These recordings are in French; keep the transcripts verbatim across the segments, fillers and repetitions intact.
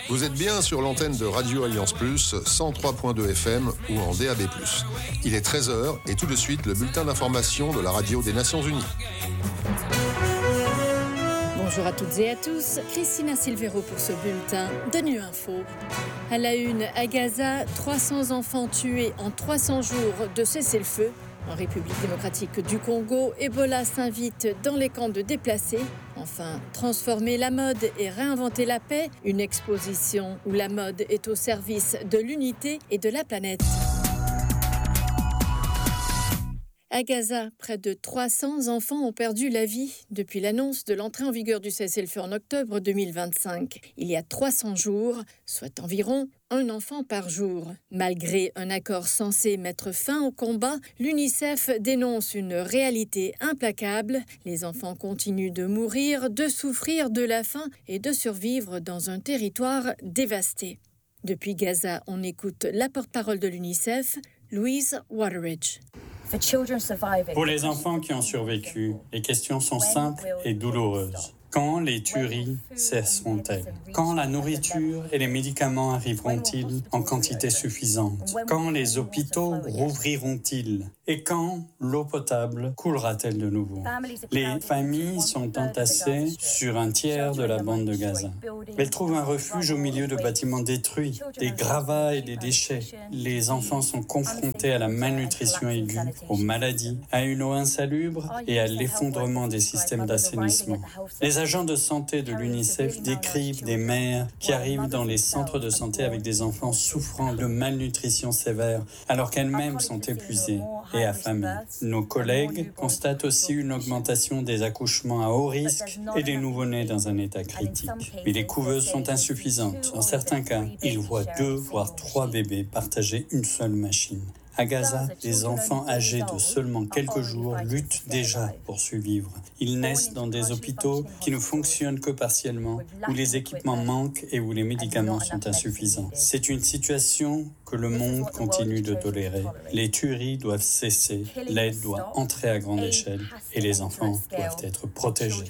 Vous êtes bien sur l'antenne de Radio Alliance Plus, cent trois point deux F M ou en D A B plus. Il est treize heures et tout de suite le bulletin d'information de la radio des Nations Unies. Bonjour à toutes et à tous, Christina Silvero pour ce bulletin de Nu Info. À la une, à Gaza, trois cents enfants tués en trois cents jours de cessez-le-feu. En République démocratique du Congo, Ebola s'invite dans les camps de déplacés. Enfin, transformer la mode et réinventer la paix, une exposition où la mode est au service de l'unité et de la planète. À Gaza, près de trois cents enfants ont perdu la vie depuis l'annonce de l'entrée en vigueur du cessez-le-feu en octobre deux mille vingt-cinq. Il y a trois cents jours, soit environ un enfant par jour. Malgré un accord censé mettre fin au combat, l'UNICEF dénonce une réalité implacable. Les enfants continuent de mourir, de souffrir de la faim et de survivre dans un territoire dévasté. Depuis Gaza, on écoute la porte-parole de l'UNICEF, Louise Wateridge. Pour les enfants qui ont survécu, les questions sont simples et douloureuses. Quand les tueries cesseront-elles? Quand la nourriture et les médicaments arriveront-ils en quantité suffisante? Quand les hôpitaux rouvriront-ils? Et quand l'eau potable coulera-t-elle de nouveau? Les familles sont entassées sur un tiers de la bande de Gaza. Elles trouvent un refuge au milieu de bâtiments détruits, des gravats et des déchets. Les enfants sont confrontés à la malnutrition aiguë, aux maladies, à une eau insalubre et à l'effondrement des systèmes d'assainissement. Les agents de santé de l'UNICEF décrivent des mères qui arrivent dans les centres de santé avec des enfants souffrant de malnutrition sévère, alors qu'elles-mêmes sont épuisées et affamées. Nos collègues constatent aussi une augmentation des accouchements à haut risque et des nouveau-nés dans un état critique. Mais les couveuses sont insuffisantes. En certains cas, ils voient deux, voire trois bébés partager une seule machine. À Gaza, les enfants âgés de seulement quelques jours luttent déjà pour survivre. Ils naissent dans des hôpitaux qui ne fonctionnent que partiellement, où les équipements manquent et où les médicaments sont insuffisants. C'est une situation que le monde continue de tolérer. Les tueries doivent cesser, l'aide doit entrer à grande échelle et les enfants doivent être protégés.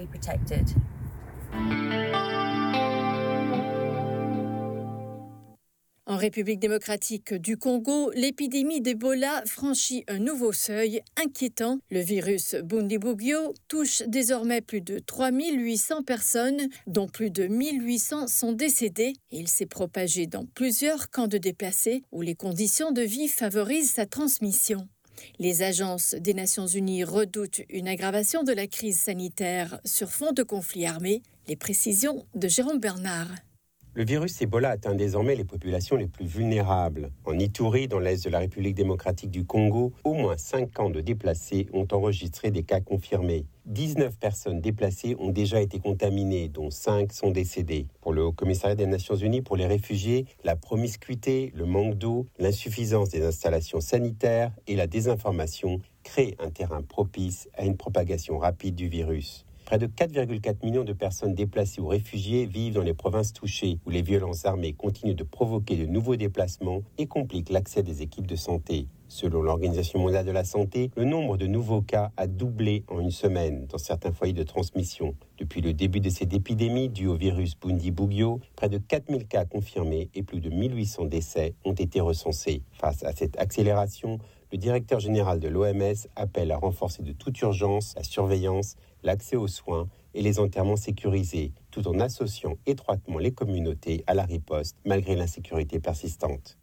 En République démocratique du Congo, l'épidémie d'Ebola franchit un nouveau seuil inquiétant. Le virus Bundibugyo touche désormais plus de trois mille huit cents personnes, dont plus de mille huit cents sont décédées. Il s'est propagé dans plusieurs camps de déplacés où les conditions de vie favorisent sa transmission. Les agences des Nations Unies redoutent une aggravation de la crise sanitaire sur fond de conflits armés. Les précisions de Jérôme Bernard. Le virus Ebola atteint désormais les populations les plus vulnérables. En Ituri, dans l'est de la République démocratique du Congo, au moins cinq camps de déplacés ont enregistré des cas confirmés. dix-neuf personnes déplacées ont déjà été contaminées, dont cinq sont décédées. Pour le Haut-Commissariat des Nations Unies pour les réfugiés, la promiscuité, le manque d'eau, l'insuffisance des installations sanitaires et la désinformation créent un terrain propice à une propagation rapide du virus. Près de quatre virgule quatre millions de personnes déplacées ou réfugiées vivent dans les provinces touchées, où les violences armées continuent de provoquer de nouveaux déplacements et compliquent l'accès des équipes de santé. Selon l'Organisation mondiale de la santé, le nombre de nouveaux cas a doublé en une semaine dans certains foyers de transmission. Depuis le début de cette épidémie due au virus Bundibugyo, près de quatre mille cas confirmés et plus de mille huit cents décès ont été recensés. Face à cette accélération, le directeur général de l'O M S appelle à renforcer de toute urgence la surveillance, l'accès aux soins et les enterrements sécurisés, tout en associant étroitement les communautés à la riposte, malgré l'insécurité persistante.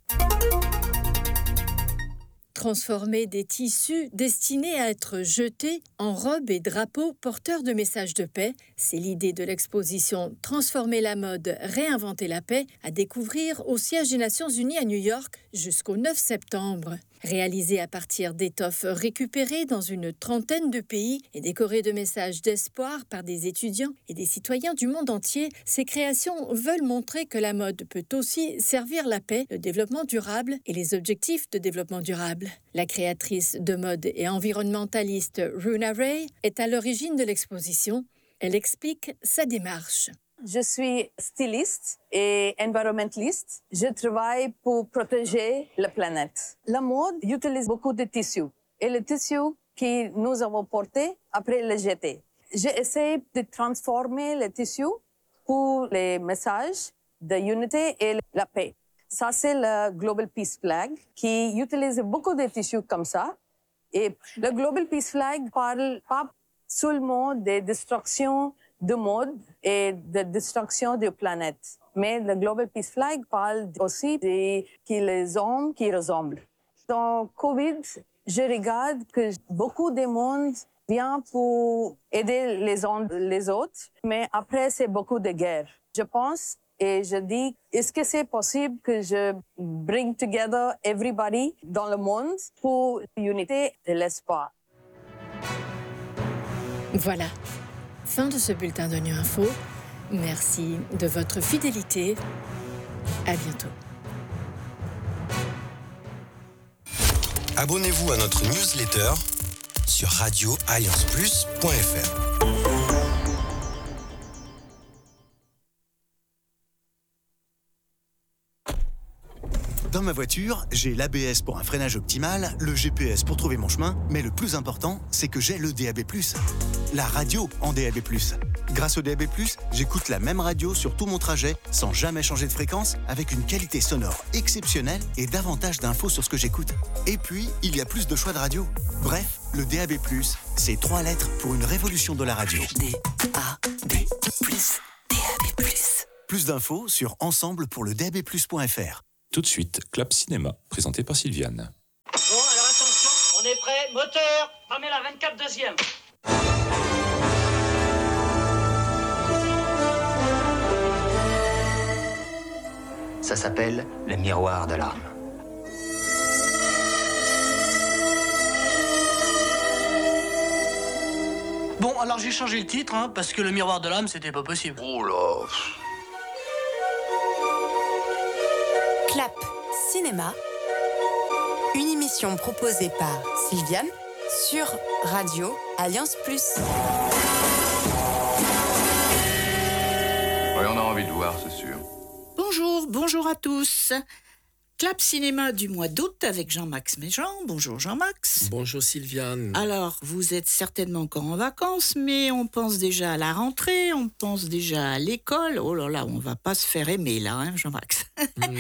Transformer des tissus destinés à être jetés en robes et drapeaux porteurs de messages de paix, c'est l'idée de l'exposition « Transformer la mode, réinventer la paix » à découvrir au siège des Nations Unies à New York jusqu'au neuf septembre. Réalisée à partir d'étoffes récupérées dans une trentaine de pays et décorée de messages d'espoir par des étudiants et des citoyens du monde entier, ces créations veulent montrer que la mode peut aussi servir la paix, le développement durable et les objectifs de développement durable. La créatrice de mode et environnementaliste Runa Ray est à l'origine de l'exposition. Elle explique sa démarche. Je suis styliste et environnementaliste. Je travaille pour protéger la planète. La mode utilise beaucoup de tissus. Et le tissu que nous avons porté, après le jeter. J'essaie de transformer le tissu pour les messages de l'unité et la paix. Ça, c'est le Global Peace Flag qui utilise beaucoup de tissus comme ça. Et le Global Peace Flag parle pas seulement des destructions du monde et de destruction de la planète. Mais le Global Peace Flag parle aussi de qui les hommes qui ressemblent. Dans Covid, je regarde que beaucoup de monde vient pour aider les uns les autres, mais après, c'est beaucoup de guerres. Je pense et je dis, est-ce que c'est possible que je bring together everybody dans le monde pour l'unité et l'espoir? Voilà, fin de ce bulletin de Nu Info. Merci de votre fidélité. À bientôt. Abonnez-vous à notre newsletter sur radio alliance plus point f r. Dans ma voiture, j'ai l'A B S pour un freinage optimal, le G P S pour trouver mon chemin, mais le plus important, c'est que j'ai le D A B plus. La radio en D A B plus. Grâce au D A B plus, j'écoute la même radio sur tout mon trajet, sans jamais changer de fréquence, avec une qualité sonore exceptionnelle et davantage d'infos sur ce que j'écoute. Et puis, il y a plus de choix de radio. Bref, le D A B plus, c'est trois lettres pour une révolution de la radio. D A B plus, D A B plus. Plus d'infos sur ensemble pour le D A B plus point f r. Tout de suite, Clap Cinéma, présenté par Sylviane. Bon, alors attention, on est prêt. Moteur, Pamela vingt-quatre deuxième. Ça s'appelle le miroir de l'âme. Bon, alors j'ai changé le titre, hein, parce que le miroir de l'âme, c'était pas possible. Oh là. Clap Cinéma, une émission proposée par Sylviane sur Radio Alliance plus. Oui, on a envie de voir, c'est sûr. Bonjour, bonjour à tous. Clap Cinéma du mois d'août avec Jean-Max Méjean. Bonjour Jean-Max. Bonjour Sylviane. Alors, vous êtes certainement encore en vacances, mais on pense déjà à la rentrée, on pense déjà à l'école. Oh là là, on va pas se faire aimer là, hein, Jean-Max. Non.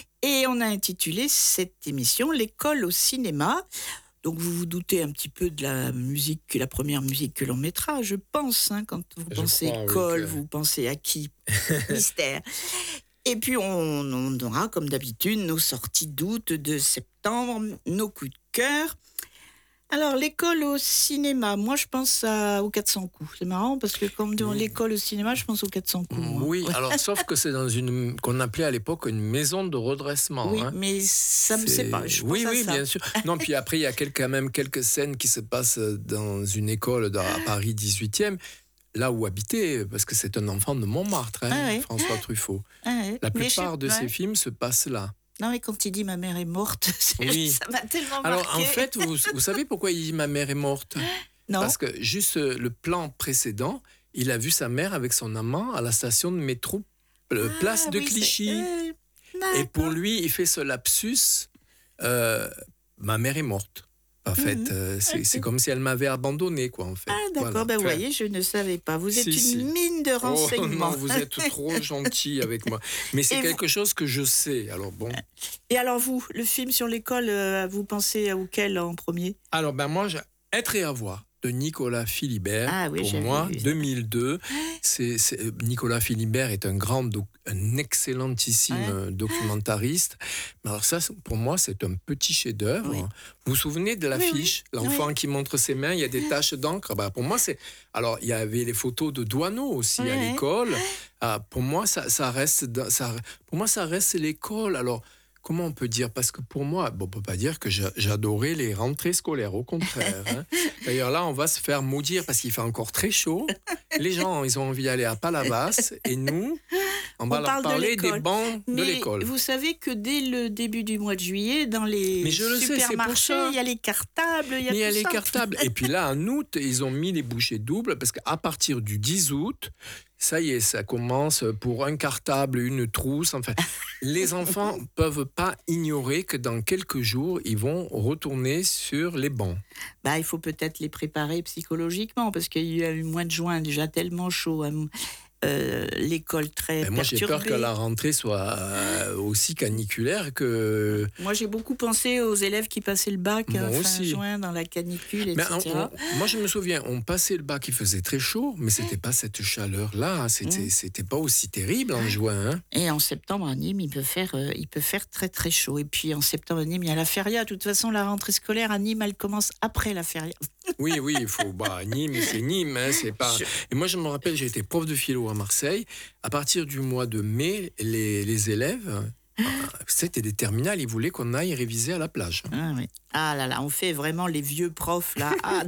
Et on a intitulé cette émission « L'école au cinéma ». Donc vous vous doutez un petit peu de la musique, la première musique que l'on mettra, je pense. Hein, quand vous je pensez crois, école, oui, que... vous pensez à qui? Mystère. Et puis on, on aura, comme d'habitude, nos sorties d'août, de septembre, nos coups de cœur. Alors, l'école au cinéma, moi je pense à, aux quatre cents coups. C'est marrant parce que quand on dit oui. l'école au cinéma, je pense aux quatre cents coups. Moi. Oui, alors sauf que c'est dans une qu'on appelait à l'époque une maison de redressement. Oui, hein. mais ça me sait pas. Je oui, pense oui, à ça. bien sûr. Non, puis après il y a quelques, quand même quelques scènes qui se passent dans une école à Paris dix-huitième. Là où habiter, parce que c'est un enfant de Montmartre, hein, ah ouais. François Truffaut. Ah ouais. La plupart je... de ouais. ses films se passent là. Non, mais quand il dit « ma mère est morte », oui. ça m'a tellement Alors, marqué. en fait, vous, vous savez pourquoi il dit « ma mère est morte » ? Non. Parce que juste le plan précédent, il a vu sa mère avec son amant à la station de métro euh, ah, Place de oui, Clichy. Euh, Et pour lui, il fait ce lapsus euh, « ma mère est morte ». En fait, mmh. euh, c'est, c'est comme si elle m'avait abandonné, quoi, en fait. Ah, d'accord, voilà. ben vous enfin, voyez, je ne savais pas. Vous êtes si, une si. mine de renseignements. Oh non, vous êtes trop gentil avec moi. Mais c'est et quelque vous... chose que je sais, alors bon. Et alors vous, le film sur l'école, euh, vous pensez auquel en premier ? Alors, ben moi, j'ai Être et avoir de Nicolas Philibert. Ah, oui, pour moi, vu, deux mille deux. C'est, c'est, Nicolas Philibert est un grand, doc, un excellentissime ouais. documentariste. Mais alors ça, pour moi, c'est un petit chef-d'œuvre. Oui. Vous vous souvenez de l'affiche, oui, oui. l'enfant oui. qui montre ses mains, il y a des taches d'encre. Bah, pour moi, c'est. Alors, il y avait les photos de Douaneau aussi oui. à l'école. Ah, pour moi, ça, ça reste. Ça, pour moi, ça reste l'école. Alors. Comment on peut dire ? Parce que pour moi, bon, on ne peut pas dire que j'adorais les rentrées scolaires, au contraire. Hein. D'ailleurs, là, on va se faire maudire parce qu'il fait encore très chaud. Les gens, ils ont envie d'aller à Palavas. Et nous, on va on leur parler de des bancs Mais de l'école. Vous savez que dès le début du mois de juillet, dans les Mais je le supermarchés, il y a les cartables. Il y a, Mais tout y a les ça. cartables. Et puis là, en août, ils ont mis les bouchées doubles parce qu'à partir du dix août, ça y est, ça commence pour un cartable, une trousse. Enfin, les enfants ne peuvent pas ignorer que dans quelques jours, ils vont retourner sur les bancs. Bah, il faut peut-être les préparer psychologiquement parce qu'il y a eu le mois de juin déjà tellement chaud. euh, l'école très ben moi, perturbée. J'ai peur que la rentrée soit euh, aussi caniculaire que... Moi, j'ai beaucoup pensé aux élèves qui passaient le bac moi fin aussi. juin dans la canicule, et cetera. Mais on, on, moi, je me souviens, on passait le bac, il faisait très chaud, mais c'était pas cette chaleur-là, c'était, mmh. c'était pas aussi terrible en juin. Hein. Et en septembre, à Nîmes, il peut, faire, euh, il peut faire très très chaud. Et puis en septembre, à Nîmes, il y a la feria. De toute façon, la rentrée scolaire à Nîmes, elle commence après la feria. Oui, oui, il faut. Bah, Nîmes, c'est Nîmes, hein, c'est pas. Je... Et moi, je me rappelle, j'ai été prof de philo à Marseille. À partir du mois de mai, les, les élèves, euh, c'était des terminales, ils voulaient qu'on aille réviser à la plage. Ah, oui. Ah là là, on fait vraiment les vieux profs là. Ah.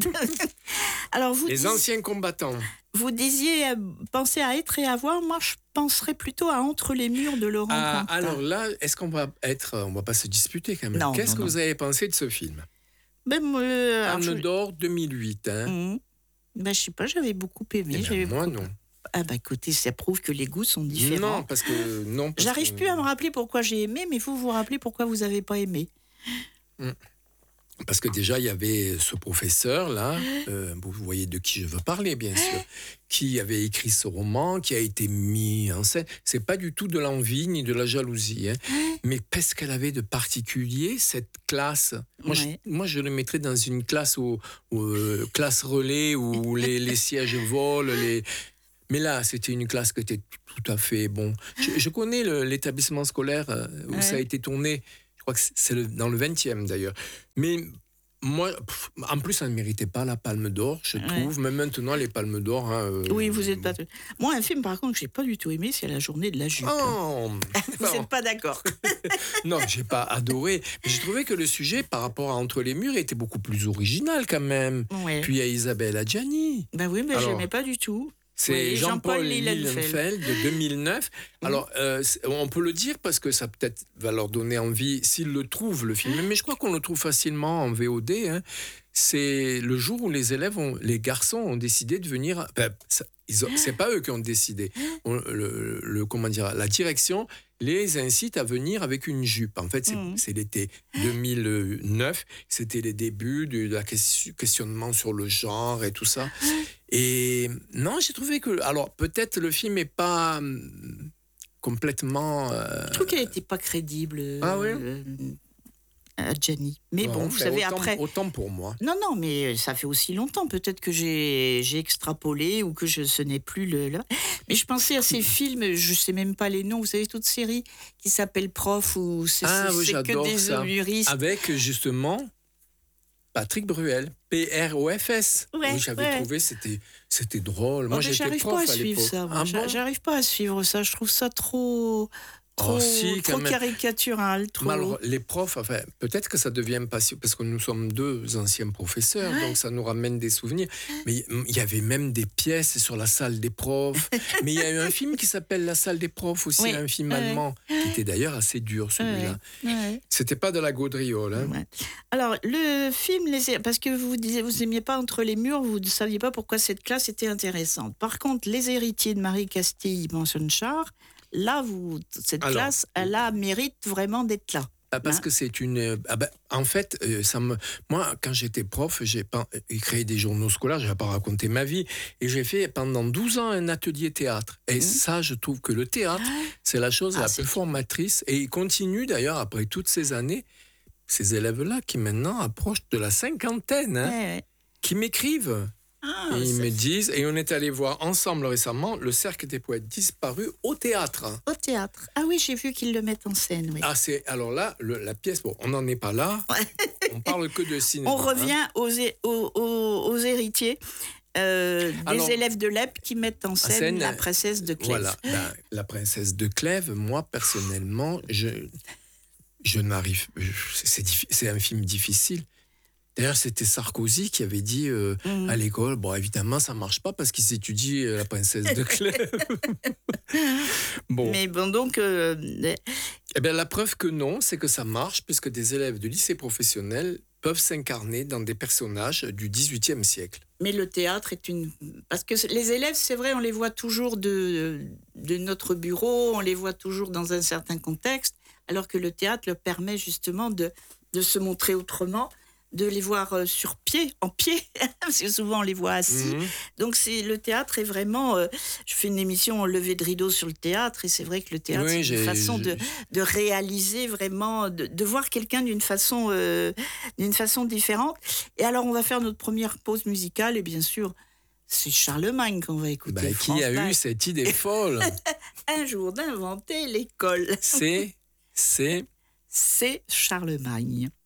Alors vous les dis... anciens combattants. Vous disiez euh, penser à être et à voir. Moi, je penserais plutôt à Entre les murs de Laurent ah, Cantat. Alors là, est-ce qu'on va être, on va pas se disputer quand même. Non, Qu'est-ce non, que non. vous avez pensé de ce film? Ben, euh, Palme je... d'or deux mille huit. Hein. Mmh. Ben, je sais pas, j'avais beaucoup aimé. Eh j'avais ben, moi, beaucoup... non. Ah bah écoutez, ça prouve que les goûts sont différents. Non, parce que non. Parce J'arrive que... plus à me rappeler pourquoi j'ai aimé, mais vous vous rappelez pourquoi vous avez pas aimé. Mmh. Parce que déjà, il y avait ce professeur-là, euh, vous voyez de qui je veux parler, bien sûr, qui avait écrit ce roman, qui a été mis en scène. C'est pas du tout de l'envie ni de la jalousie, hein. Mais qu'est-ce qu'elle avait de particulier, cette classe? Moi, ouais. je, moi, je le mettrais dans une classe, où, où, euh, classe relais, où les, les sièges volent, les... Mais là, c'était une classe qui était tout à fait bon. Je, je connais le, l'établissement scolaire où ouais. ça a été tourné. Je crois que c'est le, dans le vingtième d'ailleurs. Mais moi, pff, en plus, ça ne méritait pas la Palme d'Or, je trouve. Ouais. Même maintenant, les Palmes d'Or. Hein, euh, oui, vous n'êtes pas. Moi, un film, par contre, que je n'ai pas du tout aimé, c'est La Journée de la jupe. Oh, vous n'êtes pas d'accord? Non, je n'ai pas adoré. Mais j'ai trouvé que le sujet, par rapport à Entre les murs, était beaucoup plus original quand même. Ouais. Puis il y a Isabelle Adjani. Ben oui, mais je n'aimais pas du tout. C'est oui, Jean-Paul, Jean-Paul Lilienfeld de deux mille neuf. Mmh. Alors, euh, on peut le dire parce que ça peut-être va leur donner envie, s'ils le trouvent, le film. Mais je crois qu'on le trouve facilement en V O D. Hein. C'est le jour où les élèves, ont, les garçons ont décidé de venir... Ben, ça, ils ont, c'est pas eux qui ont décidé. On, le, le, comment dire, la direction les incite à venir avec une jupe. En fait, c'est, mmh. c'est l'été deux mille neuf. C'était les débuts de la question, questionnement sur le genre et tout ça. Et non, j'ai trouvé que... Alors, peut-être le film n'est pas hum, complètement... Euh... Je trouve qu'elle n'était pas crédible. Ah oui euh, Adjani. Mais ouais, bon, vous savez, autant, après... Autant pour moi. Non, non, mais ça fait aussi longtemps. Peut-être que j'ai, j'ai extrapolé ou que je, ce n'est plus le... Là. Mais je pensais à ces films, je ne sais même pas les noms. Vous savez, toute série qui s'appelle Prof, où c'est, ah, c'est, oui, c'est que des ça. humoristes. Avec, justement... Patrick Bruel, P R O F S. Ouais, oui, j'avais ouais. trouvé, c'était, c'était drôle. Moi, oh, j'étais j'arrive prof pas à, à suivre l'époque. ça. Ah bon j'arrive pas à suivre ça. Je trouve ça trop, trop, oh, si, trop caricatural. Trop... Alors, les profs, enfin, peut-être que ça devient passif parce que nous sommes deux anciens professeurs, ouais. donc ça nous ramène des souvenirs. Mais il y avait même des pièces sur la salle des profs. Mais il y a eu un film qui s'appelle La salle des profs aussi, oui. un film ouais. allemand, qui était d'ailleurs assez dur celui-là. Ouais. Ouais. C'était pas de la gaudriole. Hein. Ouais. Alors, le film, les... parce que vous disiez, vous n'aimiez pas Entre les murs, vous ne saviez pas pourquoi cette classe était intéressante. Par contre, Les héritiers de Marie Castille, Manson-Char, là, vous, cette Alors, classe, elle a mérite vraiment d'être là. Ah, parce hein? que c'est une... Ah ben, en fait, euh, ça me... moi, quand j'étais prof, j'ai pas... créé des journaux scolaires, je n'ai pas raconté ma vie, et j'ai fait pendant douze ans un atelier théâtre. Et mmh. ça, je trouve que le théâtre, c'est la chose ah, la plus formatrice, et il continue d'ailleurs, après toutes ces années, ces élèves-là qui maintenant approchent de la cinquantaine, hein, ouais, ouais. qui m'écrivent. Ah, et ils me disent, et on est allé voir ensemble récemment le Cercle des poètes disparus au théâtre. Au théâtre. Ah oui, j'ai vu qu'ils le mettent en scène. Oui. Ah, c'est, alors là, le, la pièce, bon, on n'en est pas là. On parle que de cinéma. On revient hein. aux, aux, aux, aux héritiers. Euh, alors, des élèves de l'E P qui mettent en scène, scène la princesse de Clèves. Voilà, ben, la princesse de Clèves, moi personnellement, je, je n'arrive. Je, c'est, c'est un film difficile. D'ailleurs, c'était Sarkozy qui avait dit euh, mmh. à l'école, bon, évidemment, ça ne marche pas parce qu'il s'étudie euh, la princesse de Clèves. bon. Mais bon, donc... Euh... Eh bien, la preuve que non, c'est que ça marche puisque des élèves de lycée professionnel peuvent s'incarner dans des personnages du dix-huitième siècle. Mais le théâtre est une... Parce que les élèves, c'est vrai, on les voit toujours de, de notre bureau, on les voit toujours dans un certain contexte, alors que le théâtre leur permet justement de, de se montrer autrement. de les voir euh, sur pied, en pied, parce que souvent on les voit assis. Mmh. Donc c'est, le théâtre est vraiment... Euh, je fais une émission en levée de rideau sur le théâtre, et c'est vrai que le théâtre, oui, c'est une façon de, de réaliser vraiment, de, de voir quelqu'un d'une façon, euh, d'une façon différente. Et alors on va faire notre première pause musicale, et bien sûr, c'est Charlemagne qu'on va écouter. Bah, qui a eu cette idée folle? Un jour d'inventer l'école. C'est... C'est... C'est Charlemagne.